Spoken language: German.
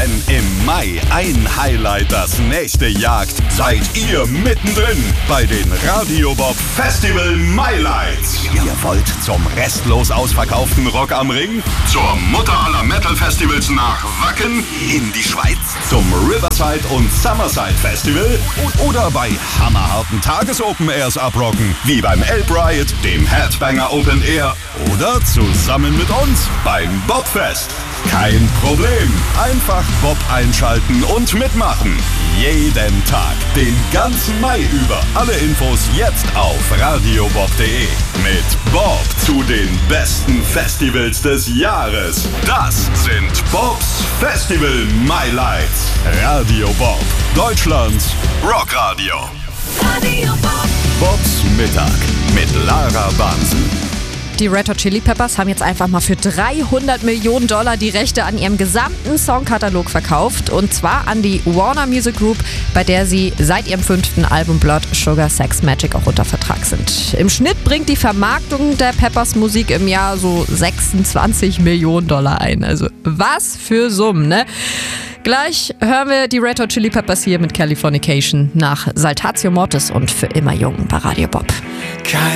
Wenn im Mai ein Highlight das nächste jagt, seid ihr mittendrin bei den Radio Bob Festival Mailights. Ihr wollt zum restlos ausverkauften Rock am Ring? Zur Mutter aller Metal-Festivals nach Wacken? In die Schweiz? Zum Riverside und Summerside Festival? Oder bei hammerharten Tages-Open-Airs abrocken, wie beim Elb Riot, dem Headbanger Open Air oder zusammen mit uns beim Bobfest? Kein Problem. Einfach Bob einschalten und mitmachen. Jeden Tag, den ganzen Mai über. Alle Infos jetzt auf radiobob.de. Mit Bob zu den besten Festivals des Jahres. Das sind Bobs Festival Mailights. Radio Bob, Deutschlands Rockradio. Radio Bob. Bobs Mittag mit Lara Bansen. Die Red Hot Chili Peppers haben jetzt einfach mal für $300 Millionen die Rechte an ihrem gesamten Songkatalog verkauft. Und zwar an die Warner Music Group, bei der sie seit ihrem 5. Album Blood, Sugar, Sex, Magic auch unter Vertrag sind. Im Schnitt bringt die Vermarktung der Peppers Musik im Jahr so $26 Millionen ein. Also was für Summen, ne? Gleich hören wir die Red Hot Chili Peppers hier mit Californication nach Saltatio Mortis und Für immer jung bei Radio Bob.